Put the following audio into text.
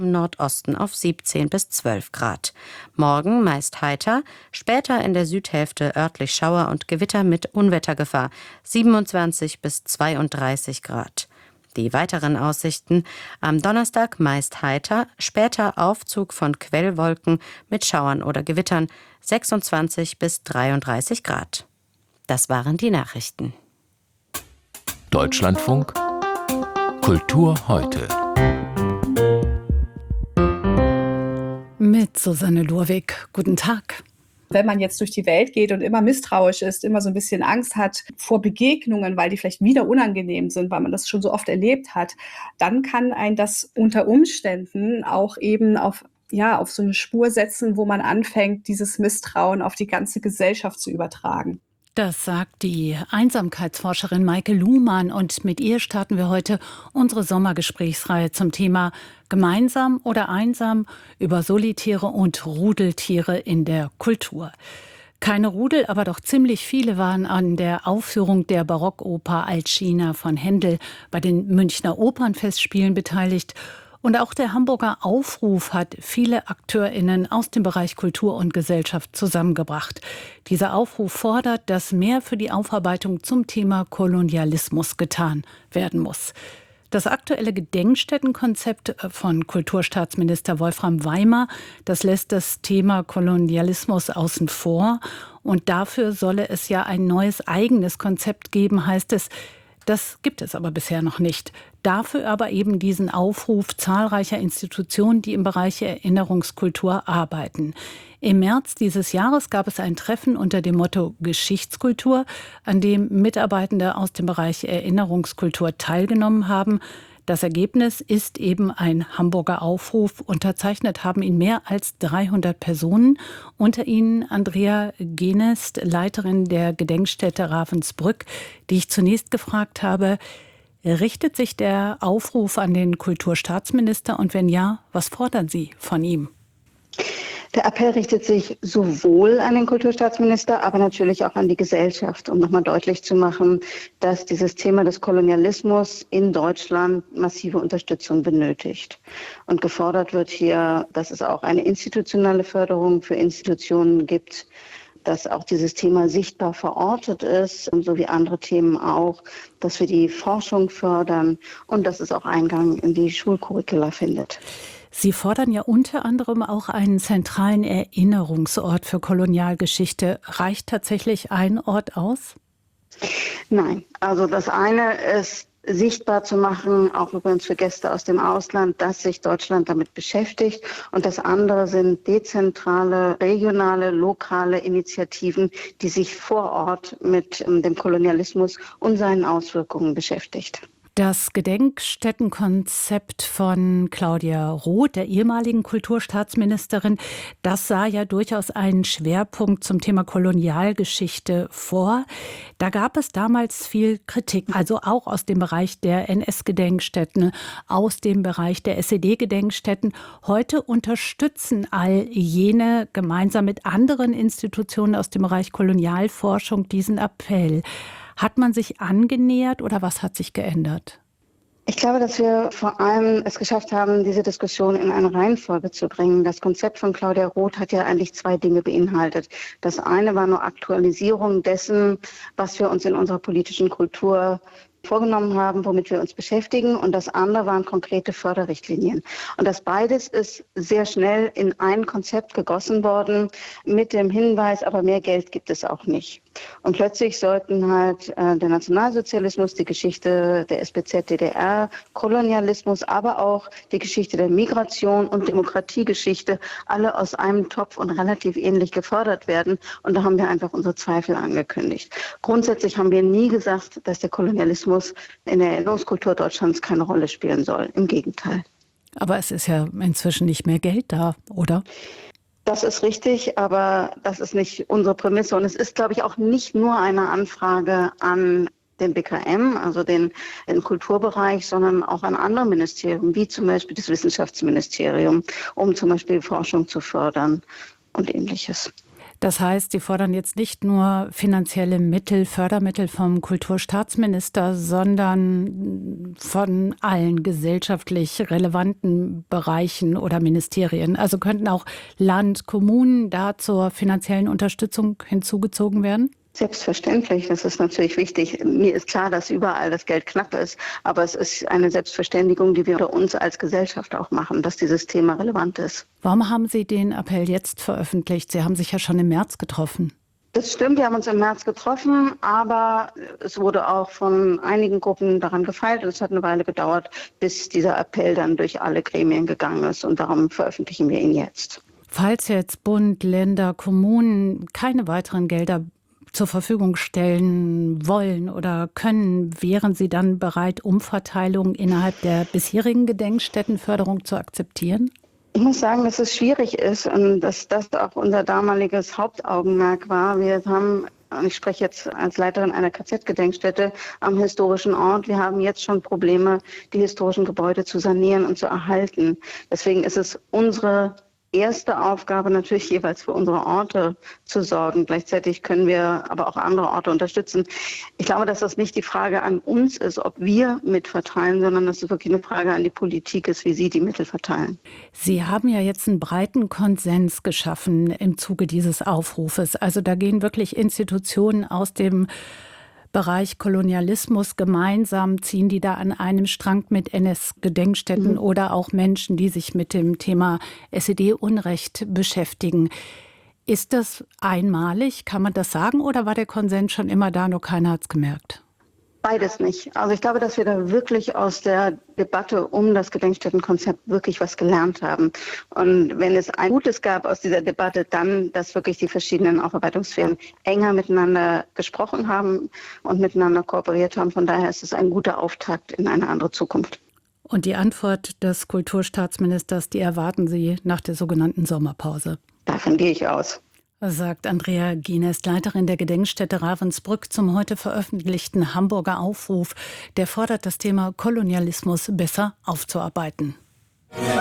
Im Nordosten auf 17 bis 12 Grad. Morgen meist heiter, später in der Südhälfte örtlich Schauer und Gewitter mit Unwettergefahr, 27 bis 32 Grad. Die weiteren Aussichten: am Donnerstag meist heiter, später Aufzug von Quellwolken mit Schauern oder Gewittern, 26 bis 33 Grad. Das waren die Nachrichten. Deutschlandfunk Kultur heute. Mit Susanne Lurwig. Guten Tag. Wenn man jetzt durch die Welt geht und immer misstrauisch ist, immer so ein bisschen Angst hat vor Begegnungen, weil die vielleicht wieder unangenehm sind, weil man das schon so oft erlebt hat, dann kann einen das unter Umständen auch eben auf so eine Spur setzen, wo man anfängt, dieses Misstrauen auf die ganze Gesellschaft zu übertragen. Das sagt die Einsamkeitsforscherin Maike Luhmann, und mit ihr starten wir heute unsere Sommergesprächsreihe zum Thema Gemeinsam oder einsam über Solitäre und Rudeltiere in der Kultur. Keine Rudel, aber doch ziemlich viele waren an der Aufführung der Barockoper Alcina von Händel bei den Münchner Opernfestspielen beteiligt. Und auch der Hamburger Aufruf hat viele AkteurInnen aus dem Bereich Kultur und Gesellschaft zusammengebracht. Dieser Aufruf fordert, dass mehr für die Aufarbeitung zum Thema Kolonialismus getan werden muss. Das aktuelle Gedenkstättenkonzept von Kulturstaatsminister Wolfram Weimar, das lässt das Thema Kolonialismus außen vor. Und dafür solle es ja ein neues eigenes Konzept geben, heißt es. Das gibt es aber bisher noch nicht. Dafür aber eben diesen Aufruf zahlreicher Institutionen, die im Bereich Erinnerungskultur arbeiten. Im März dieses Jahres gab es ein Treffen unter dem Motto Geschichtskultur, an dem Mitarbeitende aus dem Bereich Erinnerungskultur teilgenommen haben. Das Ergebnis ist eben ein Hamburger Aufruf. Unterzeichnet haben ihn mehr als 300 Personen. Unter ihnen Andrea Genest, Leiterin der Gedenkstätte Ravensbrück, die ich zunächst gefragt habe: Richtet sich der Aufruf an den Kulturstaatsminister, und wenn ja, was fordern Sie von ihm? Der Appell richtet sich sowohl an den Kulturstaatsminister, aber natürlich auch an die Gesellschaft, um nochmal deutlich zu machen, dass dieses Thema des Kolonialismus in Deutschland massive Unterstützung benötigt. Und gefordert wird hier, dass es auch eine institutionelle Förderung für Institutionen gibt, dass auch dieses Thema sichtbar verortet ist, so wie andere Themen auch, dass wir die Forschung fördern und dass es auch Eingang in die Schulcurricula findet. Sie fordern ja unter anderem auch einen zentralen Erinnerungsort für Kolonialgeschichte. Reicht tatsächlich ein Ort aus? Nein, also das eine ist sichtbar zu machen, auch übrigens für Gäste aus dem Ausland, dass sich Deutschland damit beschäftigt. Und das andere sind dezentrale, regionale, lokale Initiativen, die sich vor Ort mit dem Kolonialismus und seinen Auswirkungen beschäftigt. Das Gedenkstättenkonzept von Claudia Roth, der ehemaligen Kulturstaatsministerin, das sah ja durchaus einen Schwerpunkt zum Thema Kolonialgeschichte vor. Da gab es damals viel Kritik, also auch aus dem Bereich der NS-Gedenkstätten, aus dem Bereich der SED-Gedenkstätten. Heute unterstützen all jene gemeinsam mit anderen Institutionen aus dem Bereich Kolonialforschung diesen Appell. Hat man sich angenähert oder was hat sich geändert? Ich glaube, dass wir vor allem es geschafft haben, diese Diskussion in eine Reihenfolge zu bringen. Das Konzept von Claudia Roth hat ja eigentlich zwei Dinge beinhaltet. Das eine war nur Aktualisierung dessen, was wir uns in unserer politischen Kultur vorgenommen haben, womit wir uns beschäftigen. Und das andere waren konkrete Förderrichtlinien. Und das beides ist sehr schnell in ein Konzept gegossen worden mit dem Hinweis, aber mehr Geld gibt es auch nicht. Und plötzlich sollten halt der Nationalsozialismus, die Geschichte der SBZ, DDR, Kolonialismus, aber auch die Geschichte der Migration und Demokratiegeschichte alle aus einem Topf und relativ ähnlich gefördert werden. Und da haben wir einfach unsere Zweifel angekündigt. Grundsätzlich haben wir nie gesagt, dass der Kolonialismus in der Erinnerungskultur Deutschlands keine Rolle spielen soll. Im Gegenteil. Aber es ist ja inzwischen nicht mehr Geld da, oder? Das ist richtig, aber das ist nicht unsere Prämisse. Und es ist, glaube ich, auch nicht nur eine Anfrage an den BKM, also den Kulturbereich, sondern auch an andere Ministerien, wie zum Beispiel das Wissenschaftsministerium, um zum Beispiel Forschung zu fördern und Ähnliches. Das heißt, Sie fordern jetzt nicht nur finanzielle Mittel, Fördermittel vom Kulturstaatsminister, sondern von allen gesellschaftlich relevanten Bereichen oder Ministerien. Also könnten auch Land, Kommunen da zur finanziellen Unterstützung hinzugezogen werden? Selbstverständlich, das ist natürlich wichtig. Mir ist klar, dass überall das Geld knapp ist, aber es ist eine Selbstverständigung, die wir unter uns als Gesellschaft auch machen, dass dieses Thema relevant ist. Warum haben Sie den Appell jetzt veröffentlicht? Sie haben sich ja schon im März getroffen. Das stimmt, wir haben uns im März getroffen, aber es wurde auch von einigen Gruppen daran gefeilt und es hat eine Weile gedauert, bis dieser Appell dann durch alle Gremien gegangen ist und darum veröffentlichen wir ihn jetzt. Falls jetzt Bund, Länder, Kommunen keine weiteren Gelder zur Verfügung stellen wollen oder können, wären Sie dann bereit, Umverteilung innerhalb der bisherigen Gedenkstättenförderung zu akzeptieren? Ich muss sagen, dass es schwierig ist und dass das auch unser damaliges Hauptaugenmerk war. Wir haben, und ich spreche jetzt als Leiterin einer KZ-Gedenkstätte am historischen Ort, wir haben jetzt schon Probleme, die historischen Gebäude zu sanieren und zu erhalten. Deswegen ist es unsere erste Aufgabe natürlich jeweils für unsere Orte zu sorgen. Gleichzeitig können wir aber auch andere Orte unterstützen. Ich glaube, dass das nicht die Frage an uns ist, ob wir mitverteilen, sondern dass es wirklich eine Frage an die Politik ist, wie sie die Mittel verteilen. Sie haben ja jetzt einen breiten Konsens geschaffen im Zuge dieses Aufrufes. Also da gehen wirklich Institutionen aus dem Bereich Kolonialismus gemeinsam, ziehen die da an einem Strang mit NS-Gedenkstätten oder auch Menschen, die sich mit dem Thema SED-Unrecht beschäftigen. Ist das einmalig? Kann man das sagen? Oder war der Konsens schon immer da, nur keiner hat es gemerkt? Beides nicht. Also ich glaube, dass wir da wirklich aus der Debatte um das Gedenkstättenkonzept wirklich was gelernt haben. Und wenn es ein Gutes gab aus dieser Debatte, dann, dass wirklich die verschiedenen Aufarbeitungssphären enger miteinander gesprochen haben und miteinander kooperiert haben. Von daher ist es ein guter Auftakt in eine andere Zukunft. Und die Antwort des Kulturstaatsministers, die erwarten Sie nach der sogenannten Sommerpause? Davon gehe ich aus. Sagt Andrea Gienest, Leiterin der Gedenkstätte Ravensbrück, zum heute veröffentlichten Hamburger Aufruf. Der fordert, das Thema Kolonialismus besser aufzuarbeiten.